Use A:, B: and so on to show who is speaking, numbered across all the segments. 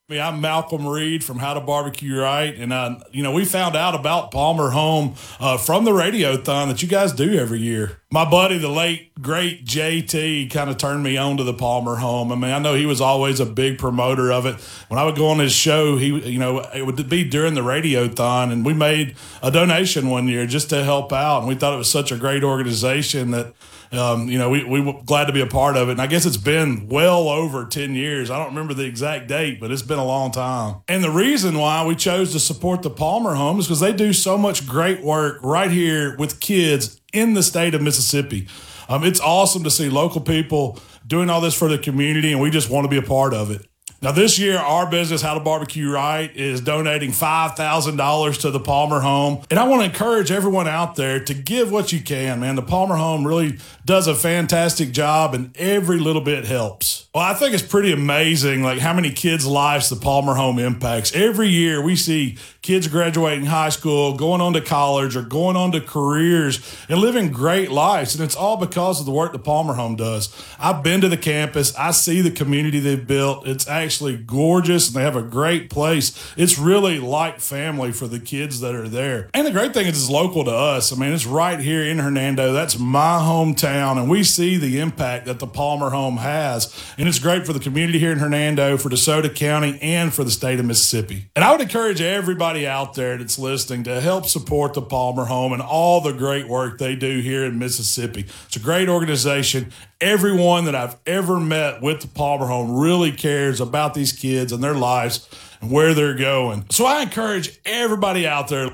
A: I'm Malcolm Reed from How to Barbecue Right, and we found out about Palmer Home from the Radiothon that you guys do every year. My buddy, the late great JT, kind of turned me on to the Palmer Home. I know he was always a big promoter of it. When I would go on his show, it would be during the Radiothon, and we made a donation one year just to help out, and we thought it was such a great organization that. We were glad to be a part of it. And I guess it's been well over 10 years. I don't remember the exact date, but it's been a long time. And the reason why we chose to support the Palmer Home is because they do so much great work right here with kids in the state of Mississippi. It's awesome to see local people doing all this for the community, and we just want to be a part of it. Now, this year, our business, How to Barbecue Right, is donating $5,000 to the Palmer Home. And I want to encourage everyone out there to give what you can, man. The Palmer Home really does a fantastic job, and every little bit helps. Well, I think it's pretty amazing, how many kids' lives the Palmer Home impacts. Every year, we see kids graduating high school, going on to college, or going on to careers, and living great lives. And it's all because of the work the Palmer Home does. I've been to the campus. I see the community they've built. It's actually gorgeous, and they have a great place. It's really like family for the kids that are there. And the great thing is it's local to us. It's right here in Hernando. That's my hometown, and we see the impact that the Palmer Home has. And it's great for the community here in Hernando, for DeSoto County, and for the state of Mississippi. And I would encourage everybody out there that's listening to help support the Palmer Home and all the great work they do here in Mississippi. It's a great organization. Everyone that I've ever met with the Palmer Home really cares about these kids and their lives and where they're going. So I encourage everybody out there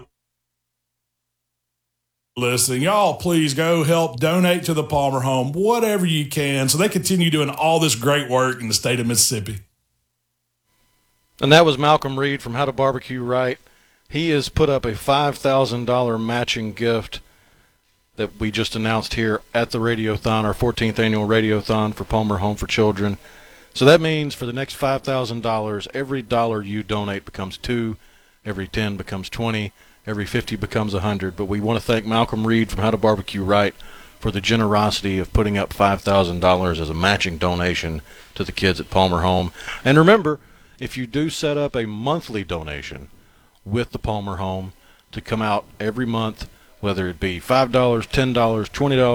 A: listening, y'all please go help donate to the Palmer Home, whatever you can, so they continue doing all this great work in the state of Mississippi.
B: And that was Malcolm Reed from How to Barbecue Right. He has put up a $5,000 matching gift that we just announced here at the Radiothon, our 14th annual Radiothon for Palmer Home for Children. So that means for the next $5,000, every dollar you donate becomes $2, every 10 becomes 20, every 50 becomes 100. But we want to thank Malcolm Reed from How to Barbecue Right for the generosity of putting up $5,000 as a matching donation to the kids at Palmer Home. And remember, if you do set up a monthly donation with the Palmer Home to come out every month, whether it be $5, $10, $20,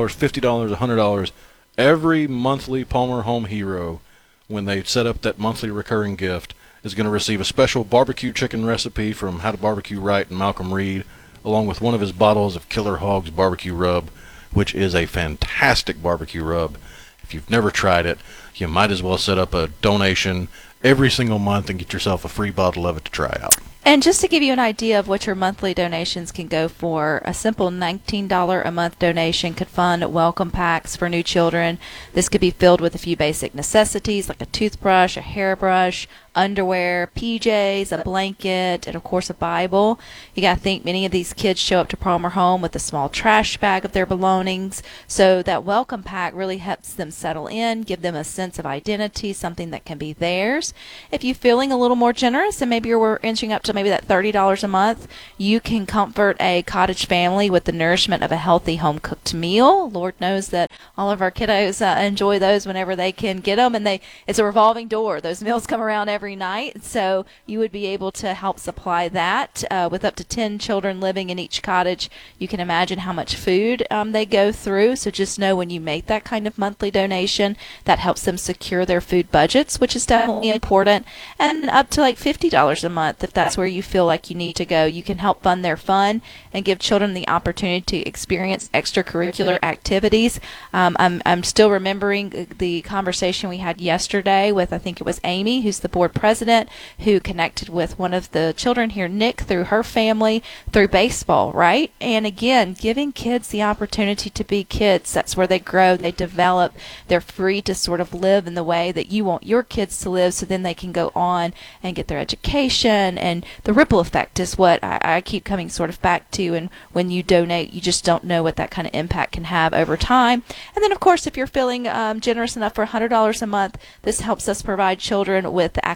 B: $50, $100, every monthly Palmer Home hero, when they set up that monthly recurring gift, is going to receive a special barbecue chicken recipe from How to Barbecue Right and Malcolm Reed, along with one of his bottles of Killer Hogs barbecue rub, which is a fantastic barbecue rub. If you've never tried it, you might as well set up a donation every single month and get yourself a free bottle of it to try out.
C: And just to give you an idea of what your monthly donations can go for, a simple $19 a month donation could fund welcome packs for new children. This could be filled with a few basic necessities like a toothbrush, a hairbrush, underwear, PJs, a blanket, and of course a Bible. You got to think many of these kids show up to Palmer Home with a small trash bag of their belongings, so that welcome pack really helps them settle in, give them a sense of identity, something that can be theirs. If you're feeling a little more generous and maybe you're inching up to maybe that $30 a month, you can comfort a cottage family with the nourishment of a healthy home-cooked meal. Lord knows that all of our kiddos enjoy those whenever they can get them, and it's a revolving door. Those meals come around every night, so you would be able to help supply that. With up to 10 children living in each cottage, you can imagine how much food they go through, so just know when you make that kind of monthly donation, that helps them secure their food budgets, which is definitely important. And up to like $50 a month, if that's where you feel like you need to go, you can help fund their fun and give children the opportunity to experience extracurricular activities. I'm still remembering the conversation we had yesterday with, I think it was Amy, who's the board president, who connected with one of the children here, Nick, through her family, through baseball, right? And again, giving kids the opportunity to be kids. That's where they grow, they develop, they're free to sort of live in the way that you want your kids to live, so then they can go on and get their education. And the ripple effect is what I keep coming sort of back to, and when you donate, you just don't know what that kind of impact can have over time. And then, of course, if you're feeling generous enough for $100 a month, this helps us provide children with the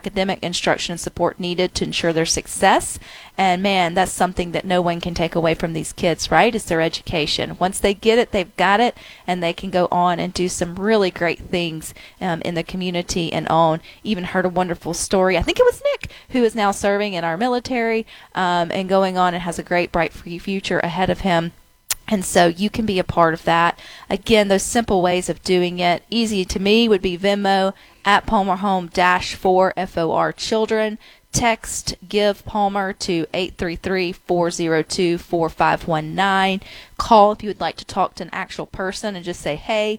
C: academic instruction and support needed to ensure their success. And man, that's something that no one can take away from these kids, right? It's their education. Once they get it, they've got it, and they can go on and do some really great things in the community and on. Even heard a wonderful story. I think it was Nick, who is now serving in our military and going on and has a great, bright future ahead of him. And so you can be a part of that. Again, those simple ways of doing it. Easy to me would be Venmo at Palmer Home -4 FOR Children. Text Give Palmer to 833-402-4519. Call if you would like to talk to an actual person and just say, hey,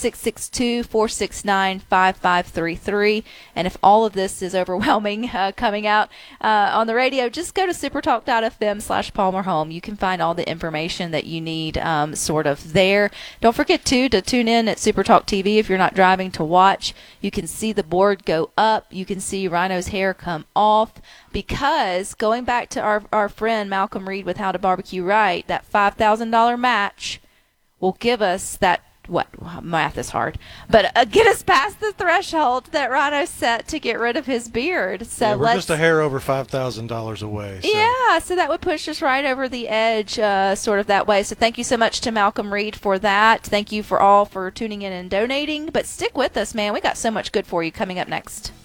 C: 662-469-5533. And if all of this is overwhelming coming out on the radio, just go to supertalk.fm/Palmer Home. You can find all the information that you need sort of there. Don't forget, too, to tune in at Supertalk TV if you're not driving to watch. You can see the board go up. You can see Rhino's hair come off. Because going back to our friend Malcolm Reed with How to Barbecue Right, that $5,000 match will give us that, what, math is hard, but get us past the threshold that Rhino set to get rid of his beard. So
B: yeah, we're just a hair over $5,000 away. So.
C: Yeah, so that would push us right over the edge sort of that way. So thank you so much to Malcolm Reed for that. Thank you for all for tuning in and donating. But stick with us, man. We got so much good for you coming up next.